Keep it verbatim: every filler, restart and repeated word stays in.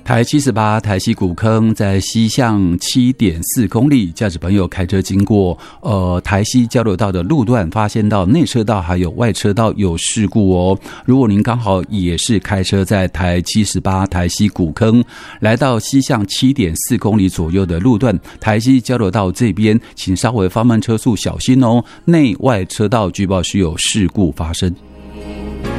台七十八台西古坑在西向七点四公里，驾驶朋友开车经过呃台西交流道的路段，发现到内车道还有外车道有事故哦。如果您刚好也是开车在台七十八台西古坑，来到西向七点四公里左右的路段，台西交流道这边，请稍微放慢车速，小心哦。内外车道据报是有事故发生。